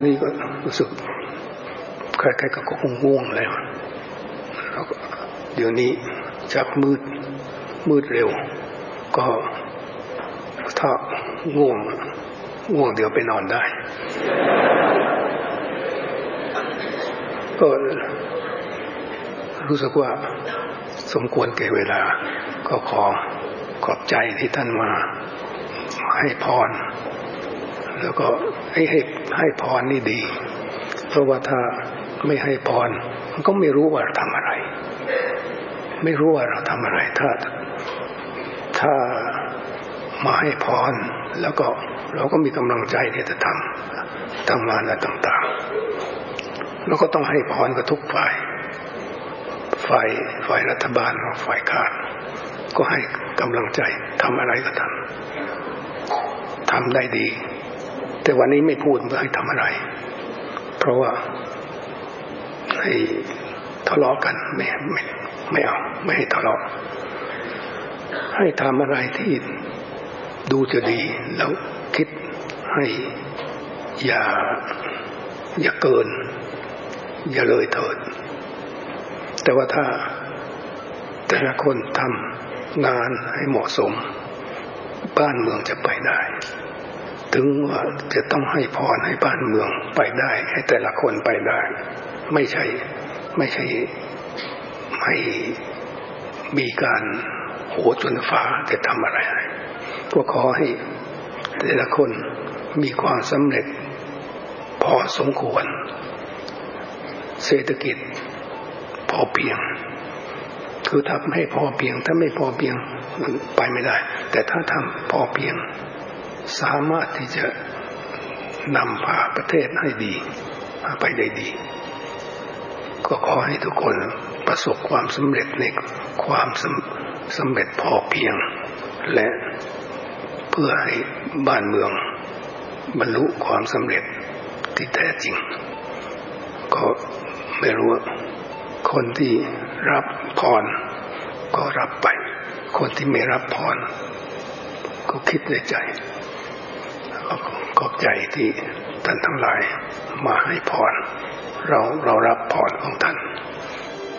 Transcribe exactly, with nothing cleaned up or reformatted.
นี่ก็รู้สึกคล้ายๆกับก็คงง่วงแล้วแล้วเดี๋ยวนี้ชักมืดมืดเร็วก็ถ้าง่วงง่วงเดี๋ยวไปนอนได้ก็รู้สึกว่าสมควรแก่เวลาก็ขอขอบใจที่ท่านมาให้พรแล้วก็ให้ให้ให้พรนี่ดีเพราะว่าถ้าไม่ให้พรมันก็ไม่รู้ว่าเราทำอะไรไม่รู้ว่าเราทำอะไรถ้าถ้ามาให้พรแล้วก็เราก็มีกำลังใจที่จะทำทำงานอะไรต่างๆแล้วก็ต้องให้พรกับทุกฝ่ายฝ่ายฝ่ายรัฐบาลฝ่ายค้านก็ให้กำลังใจทำอะไรก็ทำทำได้ดีแต่วันนี้ไม่พูดว่าให้ทำอะไรเพราะว่าให้ทะเลาะกันไม่ไม่ไม่เอาไม่ให้ทะเลาะให้ทำอะไรที่ดูจะดีแล้วคิดให้อย่าอย่าเกินอย่าเลยเถิดแต่ว่าถ้าแต่ละคนทำงานให้เหมาะสมบ้านเมืองจะไปได้ถึงว่าจะต้องให้พรให้บ้านเมืองไปได้ให้แต่ละคนไปได้ไม่ใช่ไม่ใช่ไม่มีการโหจนฟ้าจะทำอะไรก็ขอให้แต่ละคนมีความสำเร็จพอสมควรเศรษฐกิจพอเพียงคือทำให้พอเพียงถ้าไม่พอเพียงไปไม่ได้แต่ถ้าทำพอเพียงสามารถที่จะนำพาประเทศให้ดีไปได้ดีก็ขอให้ทุกคนประสบความสำเร็จในความสำเร็จพอเพียงและเพื่อให้บ้านเมืองบรรลุความสำเร็จที่แท้จริงก็ไม่รู้คนที่รับพรก็รับไปคนที่ไม่รับพรก็คิดในใจขอบใจที่ท่านทั้งหลายมาให้พรเราเรารับพรของท่าน